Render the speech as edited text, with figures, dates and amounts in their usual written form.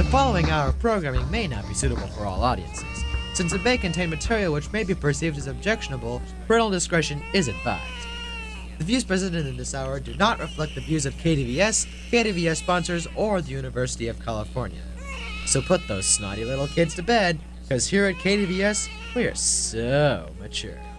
following hour of programming may not be suitable for all audiences. Since it may contain material which may be perceived as objectionable, parental discretion is advised. The views presented in this hour do not reflect the views of KDVS, KDVS sponsors, or the University of California. So put those snotty little kids to bed, because here at KDVS, we are so mature.